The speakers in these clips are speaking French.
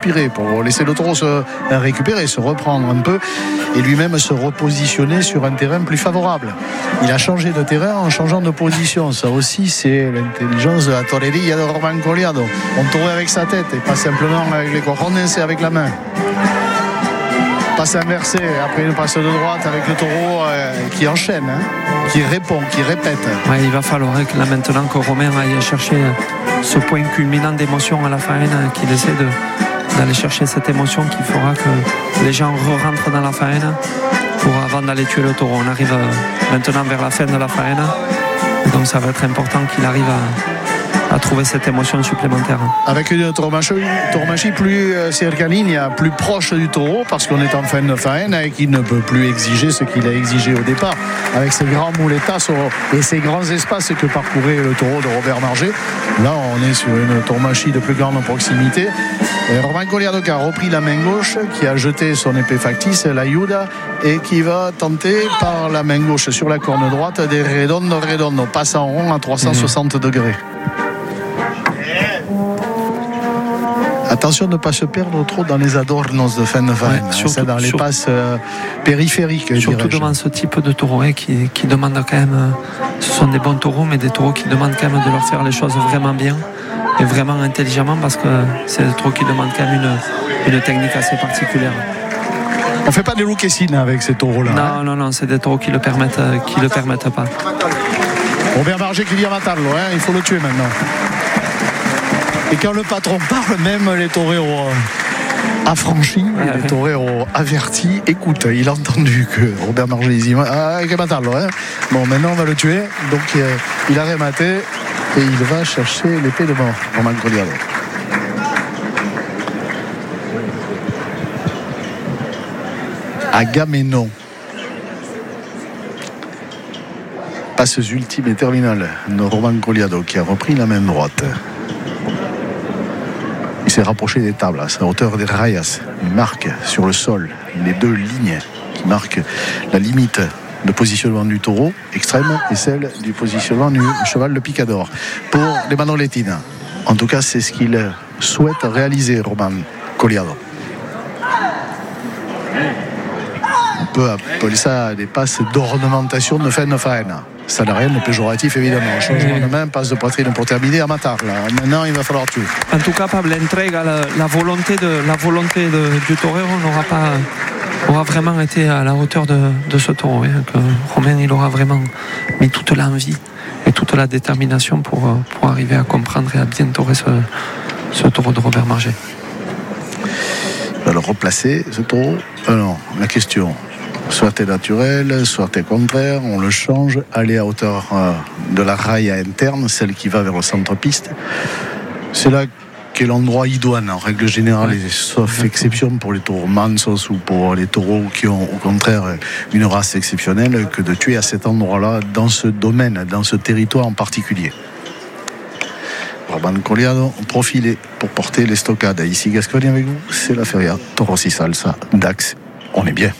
respirer, pour laisser le taureau se récupérer, se reprendre un peu et lui-même se repositionner sur un terrain plus favorable. Il a changé de terrain en changeant de position. Ça aussi, c'est l'intelligence de la torería de Román Collado. On taurait avec sa tête et pas simplement avec les cojones, c'est avec la main. Passe inversée, après une passe de droite avec le taureau qui enchaîne, qui répond, qui répète. Ouais, il va falloir que là maintenant que Romain aille chercher ce point culminant d'émotion à la faine, qu'il essaie d'aller chercher cette émotion qui fera que les gens rentrent dans la faine avant d'aller tuer le taureau. On arrive maintenant vers la fin de la faine, donc ça va être important qu'il arrive à trouver cette émotion supplémentaire. Avec une tauromachie plus cercanine, plus proche du taureau, parce qu'on est en fin de faine et qu'il ne peut plus exiger ce qu'il a exigé au départ, avec ses grands moulettas et ses grands espaces que parcourait le taureau de Robert Marger. Là, on est sur une tauromachie de plus grande proximité. Román Collado qui a repris la main gauche, qui a jeté son épée factice, la Yuda, et qui va tenter par la main gauche sur la corne droite des redondo, passe en rond à 360 degrés. Attention de ne pas se perdre trop dans les adornos de fin de faine, c'est dans les passes périphériques. Surtout devant ce type de taureau qui demande quand même, ce sont des bons taureaux, mais des taureaux qui demandent quand même de leur faire les choses vraiment bien et vraiment intelligemment, parce que c'est des taureaux qui demandent quand même une technique assez particulière. On ne fait pas des louquessines avec ces taureaux-là. Non, c'est des taureaux qui le permettent pas. Robert Marger qui dit à Matarlo, il faut le tuer maintenant. Et quand le patron parle, même les toreros affranchis, les toreros avertis, écoute, il a entendu que Robert Marger dit matarlo, bon, maintenant on va le tuer. Donc il a rematé et il va chercher l'épée de mort, Román Collado. Agamemnon. Passes ultime et terminale de Román Collado qui a repris la main droite. Il s'est rapproché des tables à sa hauteur des rayas. Il marque sur le sol les deux lignes qui marquent la limite de positionnement du taureau extrême et celle du positionnement du cheval de picador pour les manoletines. En tout cas, c'est ce qu'il souhaite réaliser, Román Collado. On peut appeler ça des passes d'ornementation de fin de faine. Ça n'a rien de péjoratif, évidemment. Changement de main, passe de poitrine pour terminer à Matar. Là. Maintenant, il va falloir tuer. En tout cas, Pablo Entrega, la volonté du torero aura vraiment été à la hauteur de ce taureau. Que Romain, il aura vraiment mis toute l'envie et toute la détermination pour arriver à comprendre et à bien taurer ce taureau de Robert Marger. Il va le replacer, ce taureau. Alors, la question... soit t'es naturel, soit t'es contraire, on le change, aller à hauteur de la raille interne, celle qui va vers le centre-piste. C'est là qu'est l'endroit idoine en règle générale, sauf exception pour les taureaux mansos ou pour les taureaux qui ont au contraire une race exceptionnelle, que de tuer à cet endroit-là, dans ce domaine, dans ce territoire en particulier. Román Collado profilé pour porter les stockades. Ici Gascogne avec vous, c'est la Feria Toros y Salsa Dax. On est bien.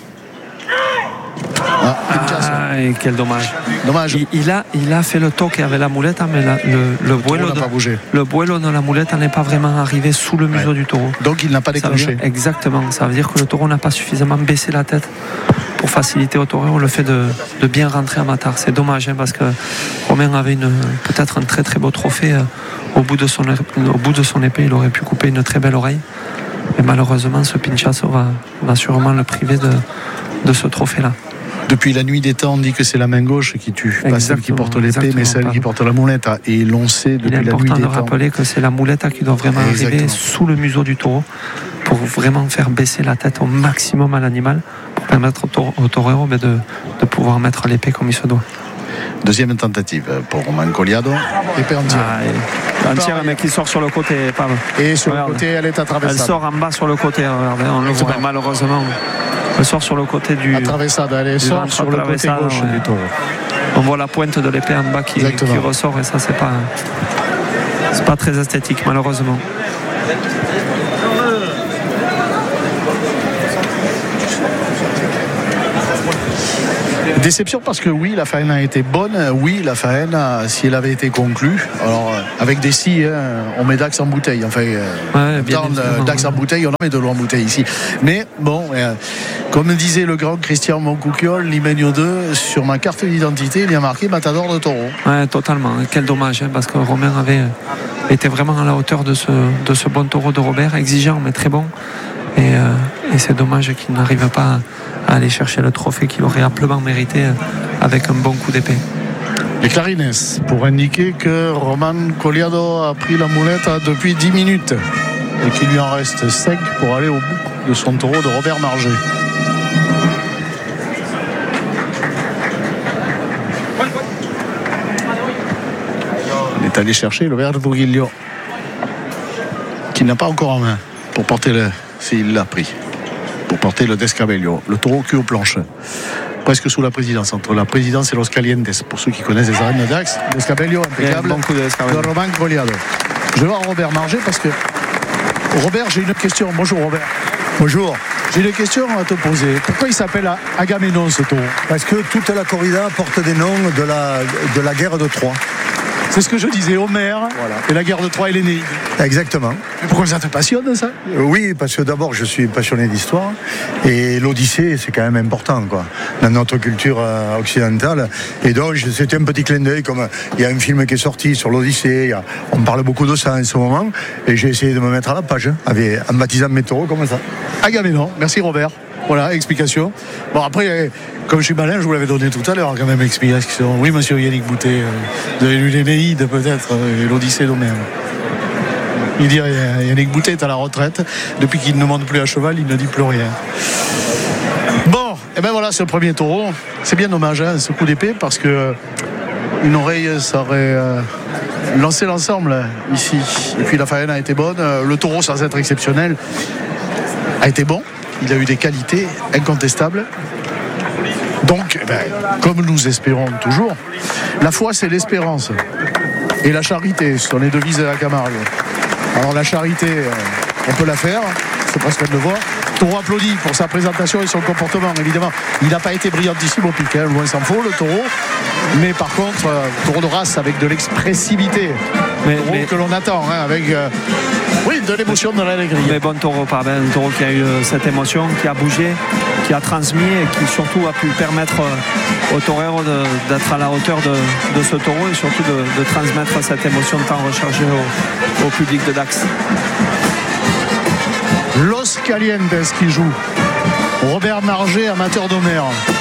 Et quel dommage. Il a fait le toque avec la moulette, mais le vuelo de la moulette n'est pas vraiment arrivé sous le museau du taureau. Donc il n'a pas déclenché. Exactement, ça veut dire que le taureau n'a pas suffisamment baissé la tête pour faciliter au taureau le fait de bien rentrer à Matar. C'est dommage, parce que Romain avait peut-être un très très beau trophée au bout de son épée. Il aurait pu couper une très belle oreille, et malheureusement ce pinchazo va sûrement le priver de ce trophée-là. Depuis la nuit des temps, on dit que c'est la main gauche qui tue, pas celle qui porte l'épée, mais celle qui porte la moulette. Et l'on sait depuis la nuit des temps. Il est important de rappeler que c'est la moulette qui doit vraiment arriver sous le museau du taureau pour vraiment faire baisser la tête au maximum à l'animal, pour permettre au taureau de pouvoir mettre l'épée comme il se doit. Deuxième tentative pour Román Collado. Épée entière. Entière, mais qui sort sur le côté. Pardon. Et sur le côté, elle est attraversable. Elle sort en bas sur le côté. Regardez, on le voit malheureusement. Elle sort sur le côté du. Attraversade, elle sort sur le côté gauche du taureau. On voit la pointe de l'épée en bas qui ressort, et ça, c'est pas très esthétique, malheureusement. Déception parce que oui, la faine a été bonne. Oui, la faine, si elle avait été conclue, alors avec des scies, on met Dax en bouteille. Enfin, Dax en bouteille, on en met de l'eau en bouteille ici. Mais bon, comme disait le grand Christian Moncouquiol, Limeño 2, sur ma carte d'identité, il y a marqué Matador de Taureau. Ouais, totalement. Quel dommage, parce que Romain avait été vraiment à la hauteur de ce bon taureau de Robert, exigeant mais très bon. Et c'est dommage qu'il n'arrive pas à aller chercher le trophée qu'il aurait amplement mérité avec un bon coup d'épée. Les clarines pour indiquer que Roman Collado a pris la moulette depuis 10 minutes et qu'il lui en reste 5 pour aller au bout de son taureau de Robert Margé. On est allé chercher le Verde Bourguiglio qu'il n'a pas encore en main pour porter s'il l'a pris, pour porter le Descabello, le taureau cul aux planches, presque sous la présidence, entre la présidence et Los Calientes, pour ceux qui connaissent les arènes de Dax. Descabello impeccable de Roman Collado. Je vais voir Robert Margé parce que Robert, j'ai une question. Bonjour Robert. Bonjour. J'ai une question à te poser. Pourquoi il s'appelle Agamemnon ce taureau? Parce que toute la corrida porte des noms de la guerre de Troie. C'est ce que je disais, Homère, voilà. Et la guerre de Troie et l'Énéide. Exactement. Mais pourquoi ça te passionne, ça? Oui, parce que d'abord, je suis passionné d'histoire. Et l'Odyssée, c'est quand même important, quoi, dans notre culture occidentale. Et donc, c'était un petit clin d'œil, comme il y a un film qui est sorti sur l'Odyssée. On parle beaucoup de ça en ce moment. Et j'ai essayé de me mettre à la page, en baptisant mes taureaux comme ça. Agamemnon, merci Robert. Voilà, explication. Bon, après, comme je suis malin, je vous l'avais donné tout à l'heure, quand même, explication. Oui, monsieur Yannick Boutet, vous avez lu l'Énéide, peut-être, et l'Odyssée d'Homère. Il dit rien. Yannick Boutet est à la retraite. Depuis qu'il ne monte plus à cheval, il ne dit plus rien. Bon, et ben voilà, ce premier taureau. C'est bien dommage, hein, ce coup d'épée, parce que une oreille, ça aurait lancé l'ensemble ici. Et puis la faine a été bonne. Le taureau, sans être exceptionnel, a été bon. Il a eu des qualités incontestables. Donc, comme nous espérons toujours, la foi c'est l'espérance. Et la charité, ce sont les devises de la Camargue. Alors la charité, on peut la faire, c'est presque un devoir. Taureau applaudi pour sa présentation et son comportement, évidemment. Il n'a pas été brillantissime au pic, loin s'en faut, le taureau. Mais par contre, taureau de race avec de l'expressivité. Mais que l'on attend, avec de l'émotion, de l'allégrie. Mais bon taureau, un taureau qui a eu cette émotion, qui a bougé, qui a transmis et qui surtout a pu permettre au torero d'être à la hauteur de ce taureau et surtout de transmettre cette émotion tant recherchée au public de Dax. Los Calientes qui joue. Robert Margé, amateur d'Homère.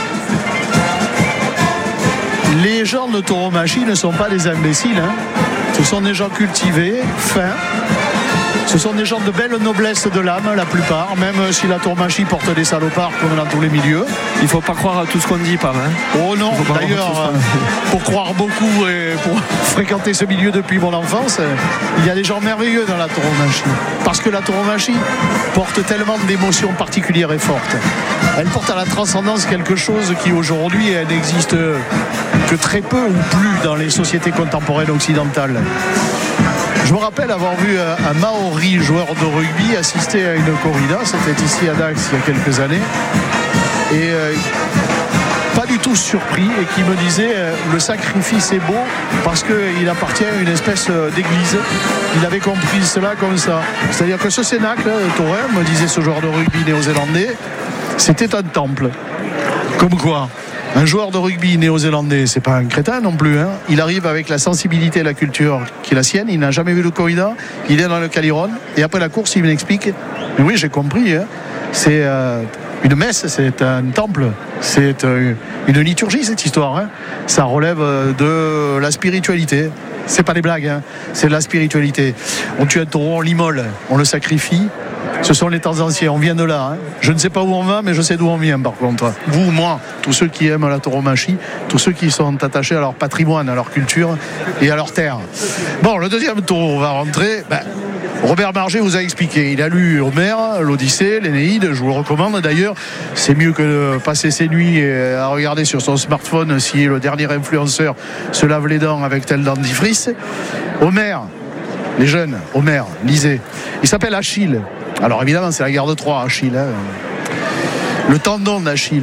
Les gens de tauromachie ne sont pas des imbéciles. Ce sont des gens cultivés, fins. Ce sont des gens de belle noblesse de l'âme, la plupart, même si la tauromachie porte des salopards comme dans tous les milieux. Il ne faut pas croire à tout ce qu'on dit, pas mal. Oh non, d'ailleurs, pour croire beaucoup et pour fréquenter ce milieu depuis mon enfance, il y a des gens merveilleux dans la tauromachie. Parce que la tauromachie porte tellement d'émotions particulières et fortes. Elle porte à la transcendance quelque chose qui aujourd'hui n'existe que très peu ou plus dans les sociétés contemporaines occidentales. Je me rappelle avoir vu un Maori joueur de rugby assister à une corrida, c'était ici à Dax il y a quelques années, et pas du tout surpris, et qui me disait le sacrifice est beau parce qu'il appartient à une espèce d'église. Il avait compris cela comme ça. C'est-à-dire que ce cénacle taurin, me disait ce joueur de rugby néo-zélandais, c'était un temple. Comme quoi un joueur de rugby néo-zélandais, c'est pas un crétin non plus. Il arrive avec la sensibilité et la culture qui est la sienne. Il n'a jamais vu de corrida. Il est dans le Caliron. Et après la course, il m'explique. Mais oui, j'ai compris. C'est une messe, c'est un temple. C'est une liturgie, cette histoire. Ça relève de la spiritualité. C'est pas des blagues. C'est de la spiritualité. On tue un taureau, on l'immole, on le sacrifie. Ce sont les temps anciens, on vient de là. Je ne sais pas où on va, mais je sais d'où on vient par contre. Vous, moi, tous ceux qui aiment la tauromachie, tous ceux qui sont attachés à leur patrimoine, à leur culture et à leur terre. Bon, le deuxième taureau va rentrer. Robert Margé vous a expliqué. Il a lu Homère, l'Odyssée, l'Énéide. Je vous le recommande d'ailleurs. C'est mieux que de passer ses nuits à regarder sur son smartphone si le dernier influenceur se lave les dents avec tel dentifrice. Homère, les jeunes, Homère, lisez. Il s'appelle Achille. Alors évidemment c'est la guerre de Troie, Achille. Le tendon d'Achille.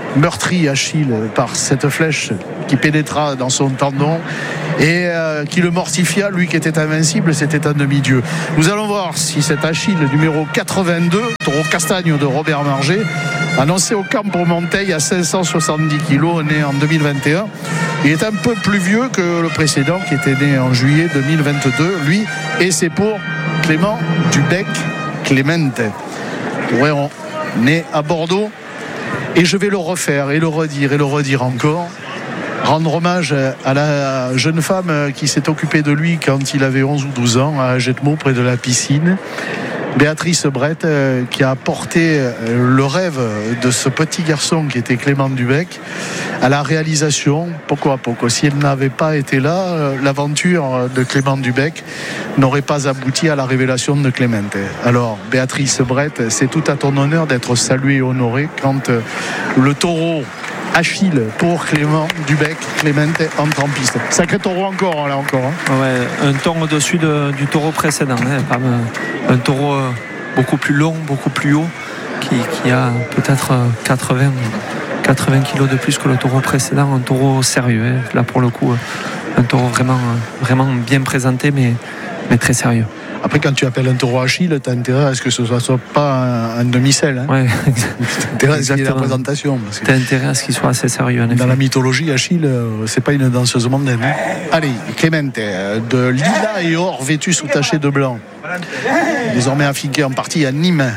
meurtri Achille par cette flèche qui pénétra dans son tendon et qui le mortifia, lui qui était invincible, c'était un demi-dieu. Nous allons voir si cet Achille numéro 82, taureau castagne de Robert Marger, annoncé au camp pour Monteil à 570 kg, né en 2021. Il est un peu plus vieux que le précédent qui était né en juillet 2022, lui, et c'est pour Clément Dubec Clemente, taureau né à Bordeaux. Et je vais le refaire et le redire encore. Rendre hommage à la jeune femme qui s'est occupée de lui quand il avait 11 ou 12 ans à Jetmo, près de la piscine. Béatrice Brett, qui a porté le rêve de ce petit garçon qui était Clément Dubec à la réalisation, poco à poco. Si elle n'avait pas été là, l'aventure de Clément Dubec n'aurait pas abouti à la révélation de Clemente. Alors, Béatrice Brett, c'est tout à ton honneur d'être saluée et honorée quand le taureau Achille pour Clément Dubec Clemente entre en piste. Sacré taureau encore, là encore. Ouais, un ton au-dessus du taureau précédent. Un taureau beaucoup plus long, beaucoup plus haut, qui a peut-être 80 kilos de plus que le taureau précédent. Un taureau sérieux. Là, pour le coup, un taureau vraiment bien présenté, mais très sérieux. Après, quand tu appelles un taureau Achille, tu as intérêt à ce que ce ne soit pas un demi-sel. Ouais, tu as intérêt à ce qu'il y ait la présentation. Tu as intérêt à ce qu'il soit assez sérieux, en effet. Dans la mythologie, Achille, c'est pas une danseuse mondaine. Allez, Clemente, de lilas et or vêtu sous taché de blanc. Désormais affiqué en partie à Nîmes.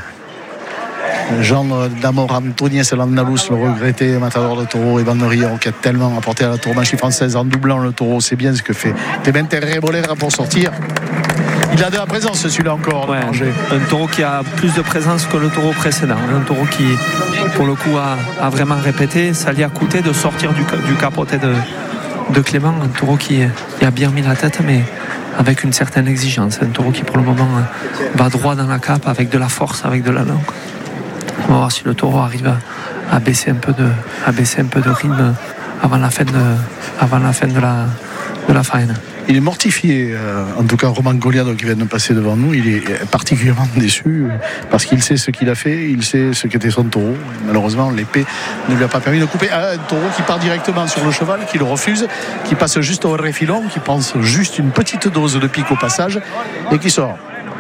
Gendre d'Amor Antonies l'Andalous, le regretté matador de taureau et banderilleur qui a tellement apporté à la tauromachie française en doublant le taureau. C'est bien ce que fait Clemente Rebolera pour sortir. Il a de la présence, celui-là encore. Ouais, un taureau qui a plus de présence que le taureau précédent. Un taureau qui, pour le coup, a vraiment répété. Ça lui a coûté de sortir du capotet de Clément. Un taureau qui a bien mis la tête, mais avec une certaine exigence. Un taureau qui, pour le moment, va droit dans la cape, avec de la force, avec de la langue. On va voir si le taureau arrive à baisser un peu de rythme avant la fin de la faine. Il est mortifié, en tout cas Romain Goliado qui vient de passer devant nous, il est particulièrement déçu parce qu'il sait ce qu'il a fait, il sait ce qu'était son taureau. Malheureusement, l'épée ne lui a pas permis de couper. Un taureau qui part directement sur le cheval, qui le refuse, qui passe juste au refilon, qui pense juste une petite dose de pique au passage et qui sort.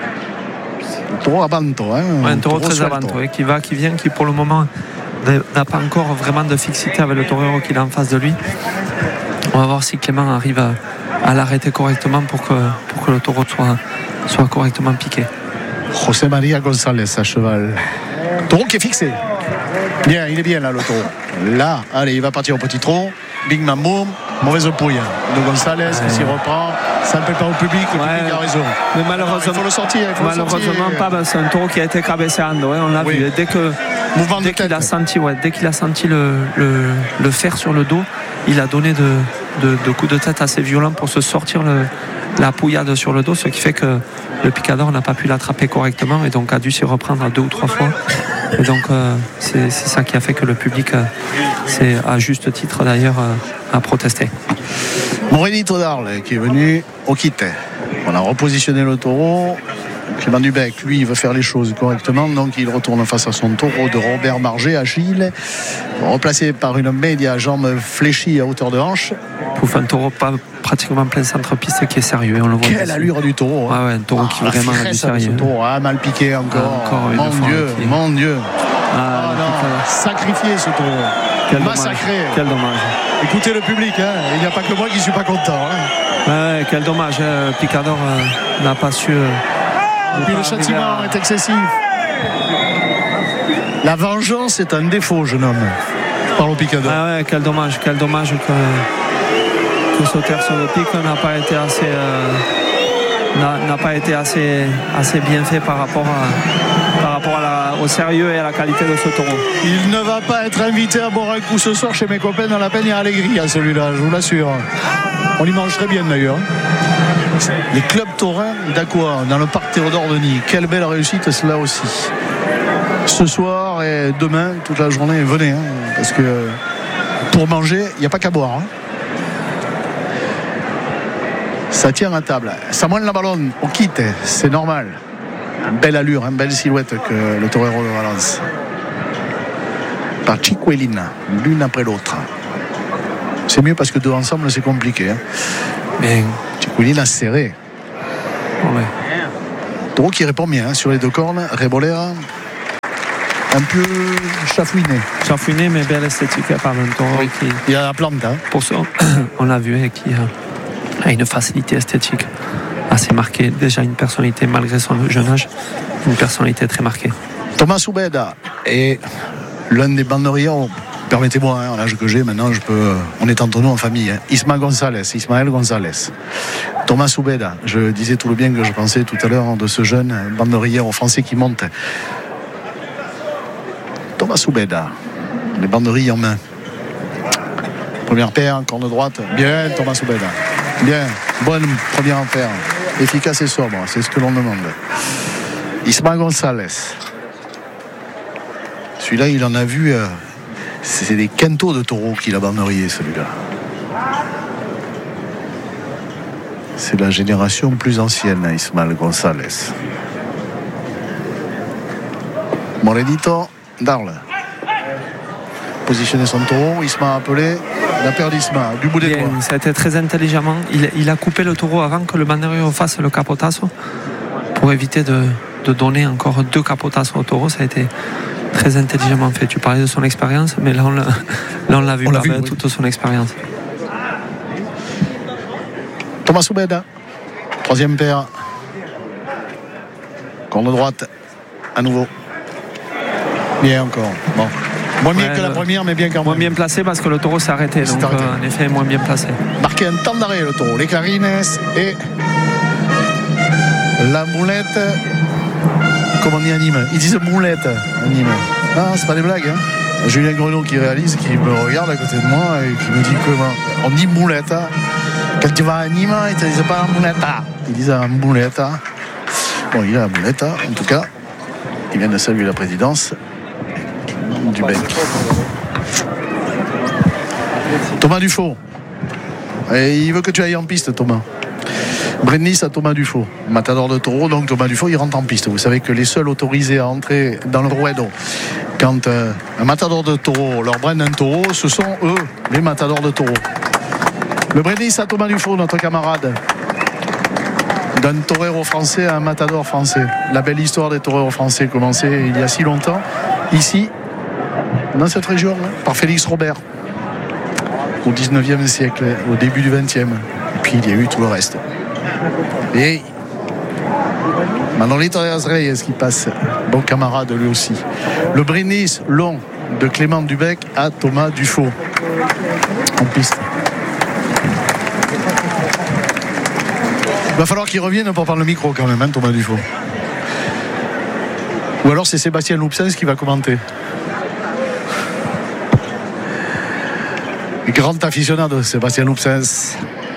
Un taureau avanto, un taureau très avanto, qui va, qui vient, qui pour le moment n'a pas encore vraiment de fixité avec le taureau qu'il a en face de lui. On va voir si Clément arrive à l'arrêter correctement pour que le taureau soit correctement piqué. José María González à cheval. Taureau qui est fixé. Bien, il est bien là le taureau. Là, allez, il va partir au petit tronc. Big Mam Boom. Mauvaise pouille de González qui s'y reprend. Ça ne plaît pas au public, le public a raison. Mais malheureusement, il faut le sortir. C'est un taureau qui a été cabeceando. On l'a vu. Dès qu'il a senti le fer sur le dos, il a donné de coups de tête assez violents pour se sortir la pouillade sur le dos, ce qui fait que le picador n'a pas pu l'attraper correctement et donc a dû s'y reprendre 2 ou 3 fois. Et donc c'est ça qui a fait que le public, c'est à juste titre d'ailleurs, a protesté. Morelito d'Arles qui est venu au kit. On a repositionné le taureau. Clément Dubec, lui, il veut faire les choses correctement, donc il retourne face à son taureau de Robert Marger, Achille, replacé par une média, jambe fléchie à hauteur de hanche. Pouf, un taureau pas pratiquement plein centre-piste qui est sérieux, on le voit. Quelle allure du taureau, hein. Ouais, un taureau qui vraiment est sérieux. Taureau, mal piqué encore mon Dieu. Sacrifié ce taureau. Massacré. Quel dommage. Écoutez le public, il n'y a pas que moi qui ne suis pas content. Ouais, quel dommage, Picador n'a pas su. Et puis le châtiment est excessif. La vengeance est un défaut, jeune homme. Je parle au Picador. Ah ouais, quel dommage que ce terre sur le pic n'a pas été assez bien fait par rapport au sérieux et à la qualité de ce taureau. Il ne va pas être invité à boire un coup ce soir chez mes copains dans la Peña Alegría, celui-là, je vous l'assure. On y mange très bien d'ailleurs. Les clubs taurins d'Aqua dans le parc Théodore Denis, quelle belle réussite cela aussi. Ce soir et demain, toute la journée, venez, parce que pour manger, il n'y a pas qu'à boire. Ça tient à table. Samuel Labalone au kit, c'est normal. Une belle allure, une belle silhouette que le torero de Valence. par Chiquelina, l'une après l'autre. C'est mieux parce que deux ensemble c'est compliqué. Mais Chiquelina serré. ouais. Taureau qui répond bien sur les deux cornes. Rebolera un peu chafouiné, Mais belle esthétique par un taureau qui, il a la plante. pour ça, on l'a vu, et qui a une facilité esthétique assez marquée. Déjà une personnalité, malgré son jeune âge, une personnalité très marquée. Thomas Soubeda est l'un des banderiers. Permettez-moi, à l'âge que j'ai maintenant, on est entre nous en famille. Ismaël González. Thomas Soubeda, je disais tout le bien que je pensais tout à l'heure de ce jeune banderier français qui monte. Thomas Soubeda, les banderilles en main. Première paire, corne droite. Bien, Thomas Soubeda. Bien, bonne première paire. Efficace et sobre, c'est ce que l'on demande. Ismaël González. Celui-là, il en a vu. C'est des quintos de taureaux qu'il a banderié, celui-là. C'est la génération plus ancienne, Ismaël González. Morenito, Darle. Positionner son taureau, Isma a appelé la paire d'Isma, du bout des doigts. Ça a été très intelligemment. Il a coupé le taureau avant que le banderier fasse le capotasso pour éviter de donner encore deux capotassos au taureau. Ça a été très intelligemment fait. Tu parlais de son expérience, mais là on l'a vu toute son expérience. Thomas Soubeda, troisième paire. Corne droite, à nouveau. Bien encore. Bon. Moins bien que la première, mais bien quand même. Moins bien placé parce que le taureau s'est arrêté. Donc, en effet, moins bien placé. Marqué un temps d'arrêt, le taureau. Les clarines et la moulette. Comment on dit à Nîmes ? Ils disent moulette à Nîmes. Ah, c'est pas des blagues. Julien Grenot qui réalise, qui me regarde à côté de moi et qui me dit comment on dit moulette. Quand tu vas à Nîmes, ils te disent pas moulette. Ils disent moulette. Bon, il a la moulette. En tout cas, il vient de saluer la présidence du bec. Thomas Dufaux. Et il veut que tu ailles en piste, Thomas. Brindis à Thomas Dufaux, matador de taureau. Donc Thomas Dufaux, il rentre en piste. Vous savez que les seuls autorisés à entrer dans le ruedo quand un matador de taureau leur brinde un taureau, ce sont eux, les matadors de taureau. Le Brindis à Thomas Dufaux, notre camarade. D'un torero français à un matador français. La belle histoire des toreros français commençait il y a si longtemps, ici, dans cette région, par Félix Robert, au 19e siècle, au début du 20e. Et puis il y a eu tout le reste. Et Manolito de Reyes qui passe, bon camarade lui aussi. Le Brindis long de Clément Dubec à Thomas Dufaux en piste. Il va falloir qu'il revienne pour prendre le micro quand même, Thomas Dufaux. Ou alors c'est Sébastien Loupsens qui va commenter. Grand aficionado, Sébastien Loupsens.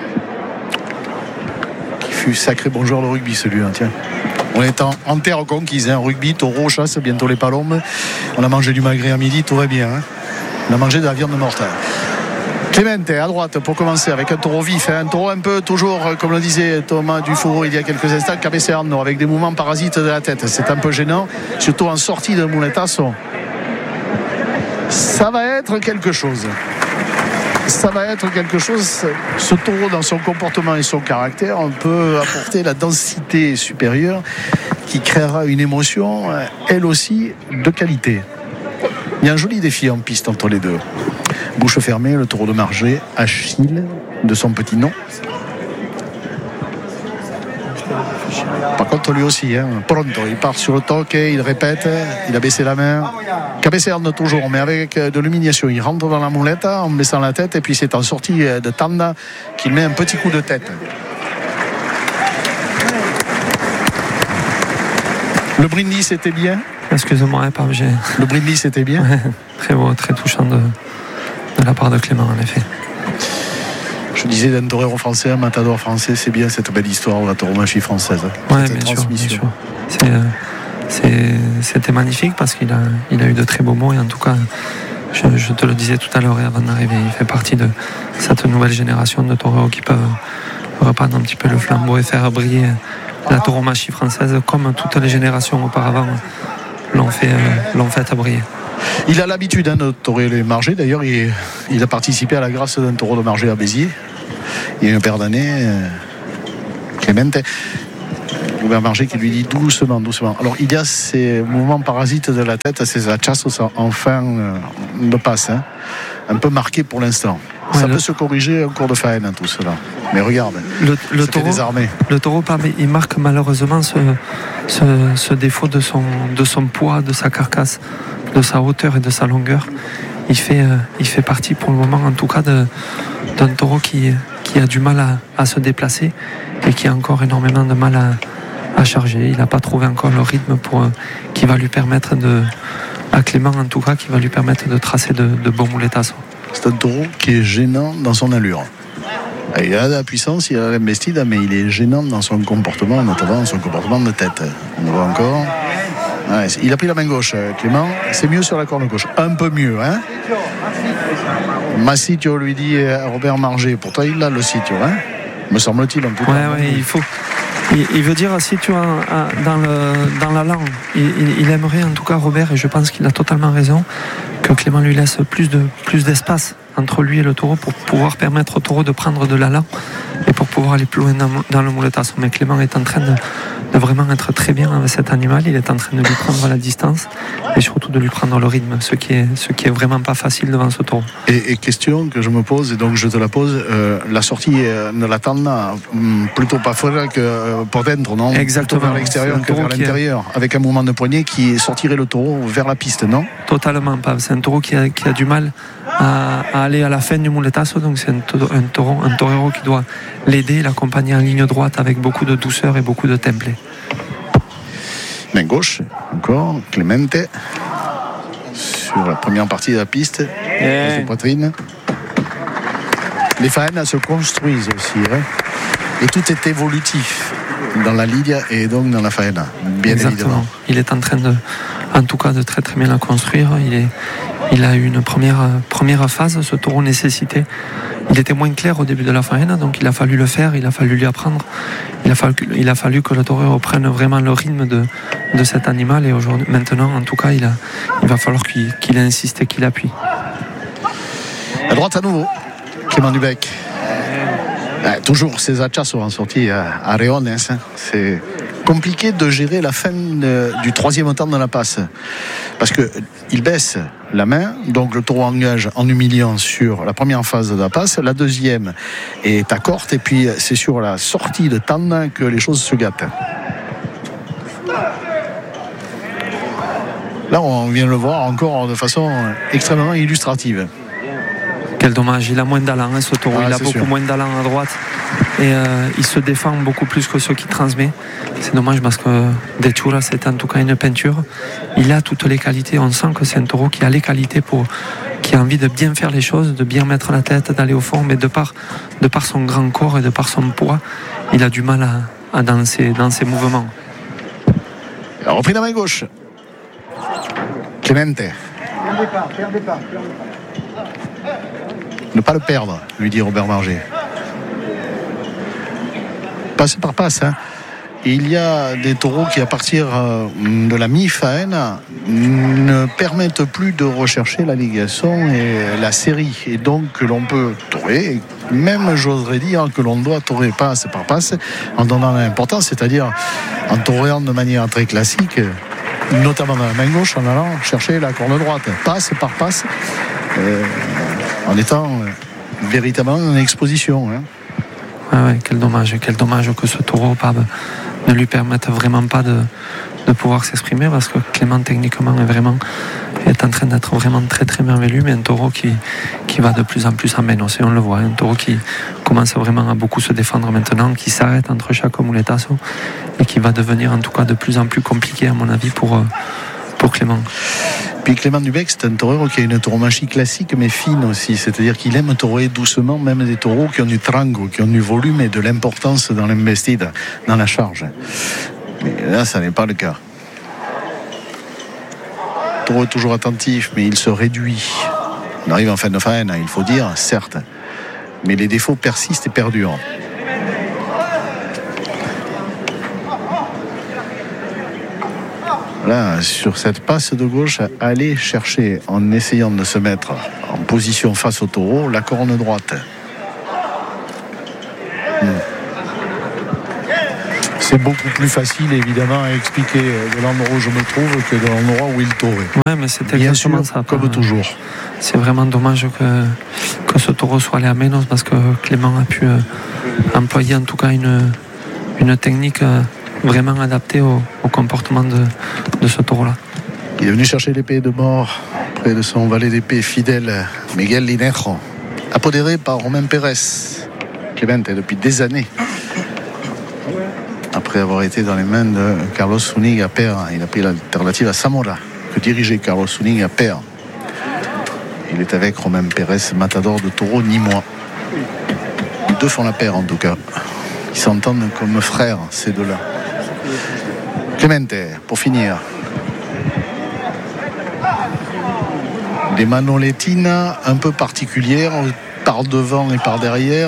Qui fut sacré bon joueur de rugby, celui-là, tiens. On est en terre conquise, rugby, taureau, chasse, bientôt les palombes. On a mangé du magret à midi, tout va bien. On a mangé de la viande morte. Clémente à droite pour commencer avec un taureau vif, un taureau un peu toujours, comme le disait Thomas Dufaux il y a quelques instants, cabeceando avec des mouvements parasites de la tête. C'est un peu gênant, surtout en sortie de muletasso. Ça va être quelque chose. Ça va être quelque chose. Ce taureau, dans son comportement et son caractère, on peut apporter la densité supérieure qui créera une émotion, elle aussi, de qualité. Il y a un joli défi en piste entre les deux. Bouche fermée, le taureau de Margé, Achille, de son petit nom. Par contre, lui aussi, pronto, il part sur le toque, il répète, il a baissé la main. Cabecerne toujours, mais avec de l'humiliation. Il rentre dans la moulette en baissant la tête, et puis c'est en sortie de tanda qu'il met un petit coup de tête. Le brindis, c'était bien. Excusez-moi, Le brindis, c'était bien. Très beau, très touchant de la part de Clément, en effet. Je disais d'un torero français, un matador français, c'est bien cette belle histoire de la tauromachie française. Oui, bien sûr. C'était magnifique parce qu'il a eu de très beaux mots, et en tout cas, je te le disais tout à l'heure avant d'arriver, il fait partie de cette nouvelle génération de toreros qui peuvent reprendre un petit peu le flambeau et faire briller la tauromachie française comme toutes les générations auparavant l'ont fait briller. Il a l'habitude de torer les margés. D'ailleurs, il a participé à la grâce d'un taureau de margé à Béziers. Il y a une paire d'années. Clemente. Robert Margé qui lui dit doucement. Alors il y a ces mouvements parasites de la tête, ces hachazos en fin de passe, un peu marqués pour l'instant. Ça peut se corriger en cours de faine, tout cela. Mais regarde, le taureau, désarmé. Le taureau, il marque malheureusement ce défaut de son poids, de sa carcasse, de sa hauteur et de sa longueur. Il fait partie pour le moment, en tout cas, d'un taureau qui a du mal à se déplacer et qui a encore énormément de mal à charger. Il n'a pas trouvé encore le rythme qui va lui permettre à Clément en tout cas, qui va lui permettre de tracer de bons mouletazos. C'est un taureau qui est gênant dans son allure. Il a de la puissance, il a l'investide, mais il est gênant dans son comportement, notamment son comportement de tête. On le voit encore. Ouais, il a pris la main gauche, Clément. C'est mieux sur la corne gauche. Un peu mieux, hein. Massitio lui dit à Robert Margé. Pourtant, il a le sitio, hein. Me semble-t-il, en tout cas. Ouais, il faut. Il veut dire si tu dans la langue, il aimerait en tout cas Robert, et je pense qu'il a totalement raison, que Clément lui laisse plus d'espace entre lui et le taureau pour pouvoir permettre au taureau de prendre de l'allant et pour pouvoir aller plus loin dans le mouletas. Mais Clément est en train de vraiment être très bien avec cet animal. Il est en train de lui prendre la distance et surtout de lui prendre le rythme, ce qui est vraiment pas facile devant ce taureau. Et question que je me pose, et donc je te la pose, la sortie de la tanda plutôt pas folle que pour dentro, non? Exactement. Plutôt vers l'extérieur que vers l'intérieur, avec un mouvement de poignet qui sortirait le taureau vers la piste, non? Totalement pas. C'est un taureau qui a du mal à aller à la fin du muletazo, donc c'est un torero qui doit l'aider, l'accompagner en ligne droite avec beaucoup de douceur et beaucoup de templé. Main gauche, encore, Clemente, sur la première partie de la piste, de poitrine. Les faenas se construisent aussi, hein, et tout est évolutif dans la lidia et donc dans la faena, bien évidemment. Il est en train en tout cas de très très bien la construire. Il a eu une première phase, ce taureau nécessité. Il était moins clair au début de la faena, donc il a fallu le faire, il a fallu lui apprendre. Il a fallu que le taureau reprenne vraiment le rythme de cet animal, et aujourd'hui, maintenant, en tout cas, il va falloir qu'il insiste et qu'il appuie. À droite à nouveau, Clément Dubec. Toujours ces achats sont sortis à Reones. C'est compliqué de gérer la fin du troisième temps de la passe, parce qu'il baisse la main, donc le taureau engage en humiliant sur la première phase de la passe, la deuxième est à corte, et puis c'est sur la sortie de temps que les choses se gâtent. Là on vient de le voir encore de façon extrêmement illustrative. Quel dommage, il a moins d'allant, ce taureau, il a beaucoup moins d'allant à droite, et il se défend beaucoup plus que ceux qui transmet. C'est dommage parce que Dechura, c'est en tout cas une peinture. Il a toutes les qualités, on sent que c'est un taureau qui a les qualités qui a envie de bien faire les choses, de bien mettre la tête, d'aller au fond, mais de par son grand corps et de par son poids, il a du mal à dans ses mouvements. Il a repris la main gauche. Clemente. Ne pas le perdre, lui dit Robert Margé. Passe par passe, hein. Il y a des taureaux qui, à partir de la mi-faena, ne permettent plus de rechercher la ligaison et la série. Et donc, que l'on peut torer, même j'oserais dire que l'on doit torer passe par passe, en donnant l'importance, c'est-à-dire en torant de manière très classique, notamment dans la main gauche, en allant chercher la corne droite. Passe par passe. En étant véritablement en exposition. Ouais, quel dommage que ce taureau ne lui permette vraiment pas de pouvoir s'exprimer, parce que Clément techniquement est en train d'être vraiment très très merveilleux, mais un taureau qui va de plus en plus en menos, et on le voit, un taureau qui commence vraiment à beaucoup se défendre maintenant, qui s'arrête entre chaque muletazo et qui va devenir en tout cas de plus en plus compliqué à mon avis pour Clément. Puis Clément Dubec, c'est un taureau qui a une tauromachie classique mais fine aussi, c'est-à-dire qu'il aime taurer doucement, même des taureaux qui ont du trango, qui ont du volume et de l'importance dans l'investide, dans la charge. Mais là, ça n'est pas le cas. Le taureau est toujours attentif, mais il se réduit. On arrive en fin de faena, il faut dire, certes, mais les défauts persistent et perdurent. Là, sur cette passe de gauche, aller chercher, en essayant de se mettre en position face au taureau, la corne droite. C'est beaucoup plus facile, évidemment, à expliquer de l'endroit où je me trouve que de l'endroit où il taurait. Ouais, mais c'était bien exactement sûr, ça. comme toujours. C'est vraiment dommage que ce taureau soit allé à Ménos, parce que Clément a pu employer en tout cas une technique vraiment adaptée au comportement de ce taureau-là. Il est venu chercher l'épée de mort près de son valet d'épée fidèle, Miguel Linejo, apodéré par Romain Pérez. Clemente, depuis des années, après avoir été dans les mains de Carlos Zúñiga père, il a pris l'alternative à Zamora, que dirigeait Carlos Zúñiga père. Il est avec Romain Pérez, matador de taureau nîmois. Les deux font la paire en tout cas. Ils s'entendent comme frères, ces deux-là. Clemente, pour finir. Des manolettines un peu particulières, par devant et par derrière.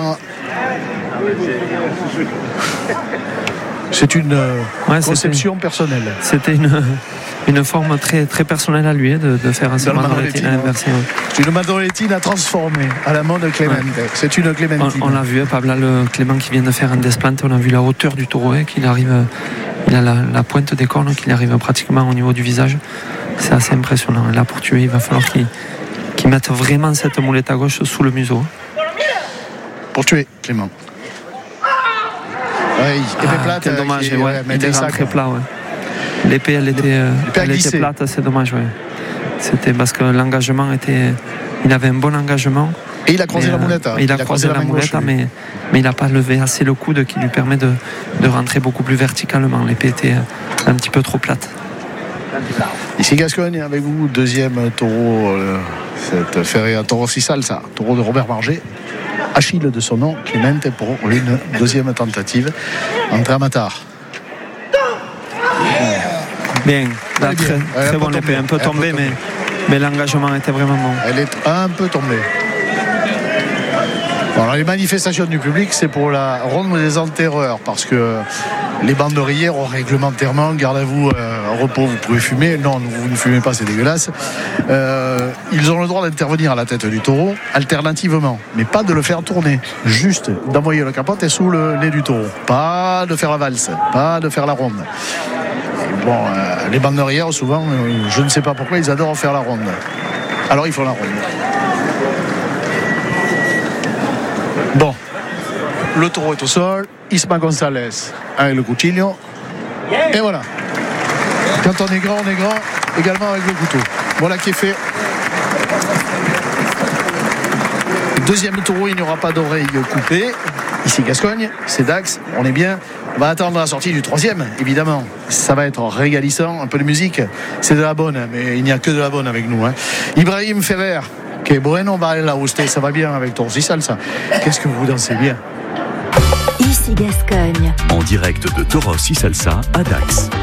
C'est une conception personnelle. C'était une forme très, très personnelle à lui de faire un manolettine inversé. C'est une manolettine à transformer à la mode Clemente. Ouais. C'est une clémentine. On l'a vu, Pablo, le Clément qui vient de faire un desplante, on a vu la hauteur du taureau, qu'il arrive, il a la pointe des cornes, qu'il arrive pratiquement au niveau du visage. C'est assez impressionnant. Et là, pour tuer, il va falloir qu'il mette vraiment cette moulette à gauche sous le museau. Pour tuer, Clément. Oui, épée plate. Quel dommage, il est rentré plat. Ouais. L'épée, elle était plate, c'est dommage. Ouais. C'était parce que l'engagement était. Il avait un bon engagement. Et il a croisé la moulette. Il a croisé la moulette, mais il n'a pas levé assez le coude qui lui permet de rentrer beaucoup plus verticalement. L'épée était un petit peu trop plate. Ici Gascogne avec vous, deuxième taureau, cette Feria Toro Si Salsa, taureau de Robert Marget. Achille de son nom, Clemente pour une deuxième tentative. Entrée à Matar. Bien, là, très bon épée, un peu tombée, mais l'engagement était vraiment bon. Elle est un peu tombée. Bon, alors les manifestations du public, c'est pour la ronde des enterreurs, parce que les banderières ont réglementairement, garde à vous, repos, vous pouvez fumer. Non, vous ne fumez pas, c'est dégueulasse. Ils ont le droit d'intervenir à la tête du taureau, alternativement, mais pas de le faire tourner, juste d'envoyer le capote et sous le nez du taureau. Pas de faire la valse, pas de faire la ronde. Et bon, les banderières, souvent, je ne sais pas pourquoi, ils adorent faire la ronde. Alors ils font la ronde. Bon, le taureau est au sol, Isma González avec le cuchillo, et voilà. Quand on est grand, également avec le couteau. Voilà qui est fait. Deuxième taureau, il n'y aura pas d'oreille coupée. Ici Gascogne, c'est Dax, on est bien. On va attendre la sortie du troisième, évidemment. Ça va être régalissant, un peu de musique. C'est de la bonne, mais il n'y a que de la bonne avec nous. Ibrahim Ferrer. Que bueno baila usted, ça va bien avec Toro Si Salsa. Qu'est-ce que vous dansez bien. Ici Gascogne. En direct de Toro Si Salsa à Dax.